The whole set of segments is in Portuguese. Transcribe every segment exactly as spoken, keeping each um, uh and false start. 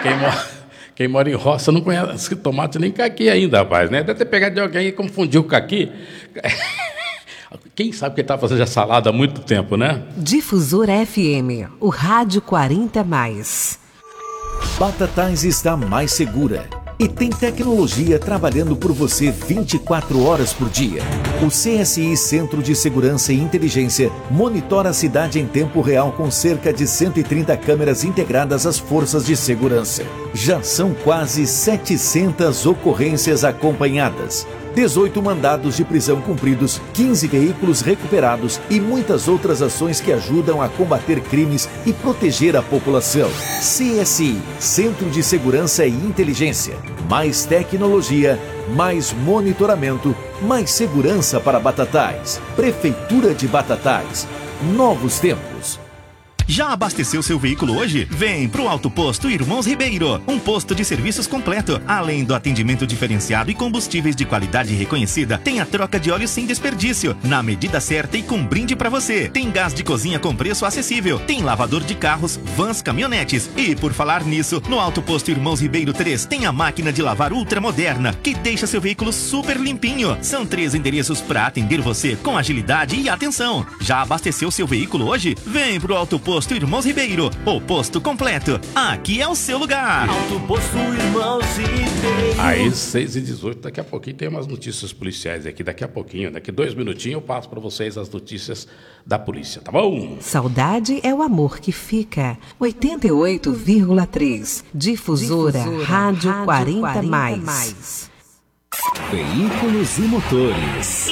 Quem mora, quem mora em roça não conhece tomate nem caqui ainda, rapaz, né? Deve ter pegado de alguém e confundiu o caqui. Quem sabe que ele está fazendo já salada há muito tempo, né? Difusora F M, o rádio quarenta mais. Batatais está mais segura e tem tecnologia trabalhando por você vinte e quatro horas por dia. O C S I Centro de Segurança e Inteligência monitora a cidade em tempo real com cerca de cento e trinta câmeras integradas às forças de segurança. Já são quase setecentas ocorrências acompanhadas, dezoito mandados de prisão cumpridos, quinze veículos recuperados e muitas outras ações que ajudam a combater crimes e proteger a população. C S I, Centro de Segurança e Inteligência. Mais tecnologia, mais monitoramento, mais segurança para Batatais. Prefeitura de Batatais. Novos tempos. Já abasteceu seu veículo hoje? Vem pro Auto Posto Irmãos Ribeiro, um posto de serviços completo. Além do atendimento diferenciado e combustíveis de qualidade reconhecida, tem a troca de óleo sem desperdício, na medida certa e com brinde pra você. Tem gás de cozinha com preço acessível, tem lavador de carros, vans, caminhonetes. E por falar nisso, no Auto Posto Irmãos Ribeiro três tem a máquina de lavar ultramoderna, que deixa seu veículo super limpinho. São três endereços pra atender você com agilidade e atenção. Já abasteceu seu veículo hoje? Vem pro Auto Posto Posto Irmãos Ribeiro, o posto completo. Aqui é o seu lugar. Auto Posto Irmãos Ribeiro. Aí, seis e dezoito, daqui a pouquinho tem umas notícias policiais aqui, daqui a pouquinho, daqui dois minutinhos eu passo para vocês as notícias da polícia, tá bom? Saudade é o amor que fica. oitenta e oito vírgula três. Difusora, Difusora Rádio, Rádio quarenta mais. Veículos e motores.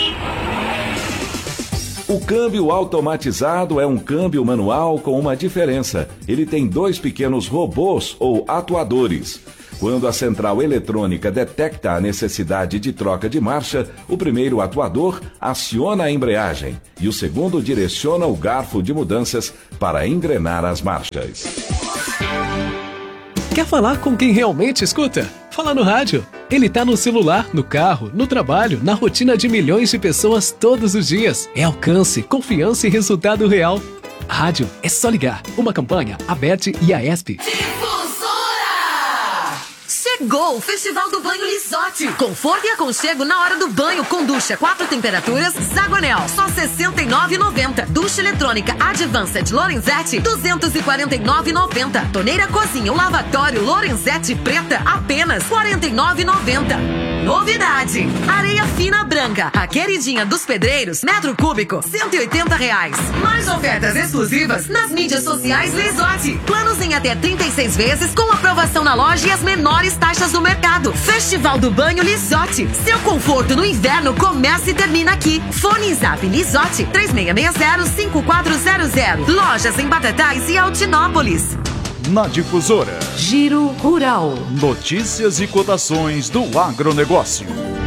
O câmbio automatizado é um câmbio manual com uma diferença. Ele tem dois pequenos robôs ou atuadores. Quando a central eletrônica detecta a necessidade de troca de marcha, o primeiro atuador aciona a embreagem e o segundo direciona o garfo de mudanças para engrenar as marchas. Quer falar com quem realmente escuta? Fala no rádio. Ele tá no celular, no carro, no trabalho, na rotina de milhões de pessoas todos os dias. É alcance, confiança e resultado real. Rádio é só ligar. Uma campanha, a B E T e a E S P. Chegou o Festival do Banho Lisotti. Conforto e aconchego na hora do banho com ducha quatro temperaturas Zagonel, só sessenta e nove reais e noventa centavos. Ducha eletrônica Advanced Lorenzetti, duzentos e quarenta e nove reais e noventa centavos. Torneira cozinha, o lavatório Lorenzetti preta, apenas quarenta e nove reais e noventa centavos. Novidade! Areia fina branca, a queridinha dos pedreiros, metro cúbico, cento e oitenta reais. Mais ofertas exclusivas nas mídias sociais Lisotti. Planos em até trinta e seis vezes com aprovação na loja e as menores taxas do mercado. Festival do Banho Lisotti. Seu conforto no inverno começa e termina aqui. Fone Zap Lisotti três seis seis zero, cinco quatro zero zero. Lojas em Batatais e Altinópolis. Na Difusora, Giro Rural. Notícias e cotações do agronegócio.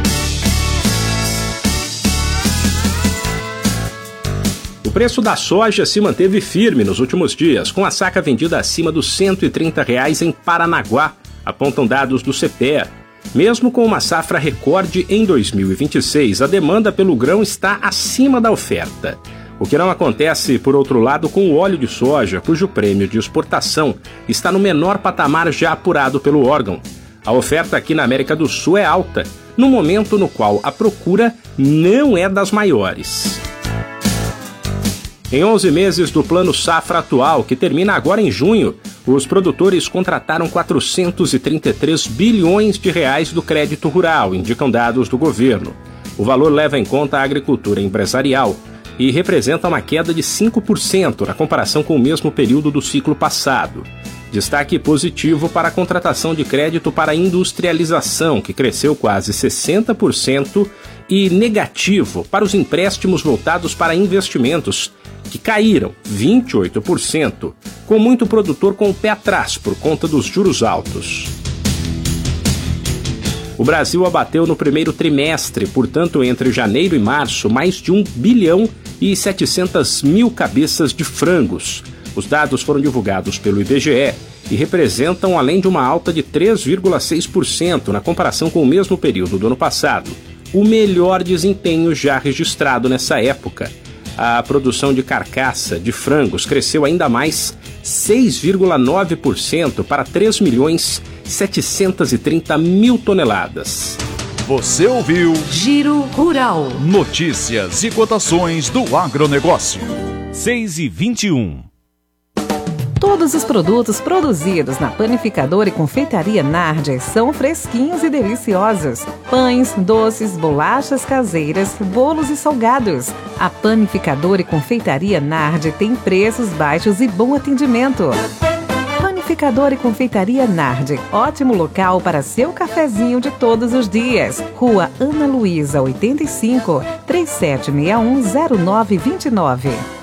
O preço da soja se manteve firme nos últimos dias, com a saca vendida acima dos cento e trinta reais em Paranaguá, apontam dados do C P E A. Mesmo com uma safra recorde em dois mil e vinte e seis, a demanda pelo grão está acima da oferta. O que não acontece, por outro lado, com o óleo de soja, cujo prêmio de exportação está no menor patamar já apurado pelo órgão. A oferta aqui na América do Sul é alta, no momento no qual a procura não é das maiores. Em onze meses do plano safra atual, que termina agora em junho, os produtores contrataram quatrocentos e trinta e três bilhões de reais do crédito rural, indicam dados do governo. O valor leva em conta a agricultura empresarial e representa uma queda de cinco por cento na comparação com o mesmo período do ciclo passado. Destaque positivo para a contratação de crédito para a industrialização, que cresceu quase sessenta por cento, e negativo para os empréstimos voltados para investimentos, que caíram vinte e oito por cento, com muito produtor com o pé atrás por conta dos juros altos. O Brasil abateu no primeiro trimestre, portanto, entre janeiro e março, mais de um bilhão e setecentas mil cabeças de frangos. Os dados foram divulgados pelo I B G E e representam, além de uma alta de três vírgula seis por cento na comparação com o mesmo período do ano passado, o melhor desempenho já registrado nessa época. A produção de carcaça de frangos cresceu ainda mais seis vírgula nove por cento para três milhões setecentos e trinta mil toneladas. Você ouviu Giro Rural. Notícias e cotações do agronegócio. seis e vinte e um. Todos os produtos produzidos na Panificadora e Confeitaria Nardi são fresquinhos e deliciosos. Pães, doces, bolachas caseiras, bolos e salgados. A Panificadora e Confeitaria Nardi tem preços baixos e bom atendimento. Panificadora e Confeitaria Nardi, ótimo local para seu cafezinho de todos os dias. Rua Ana Luísa, oitenta e cinco, trinta e sete sessenta e um, zero nove dois nove.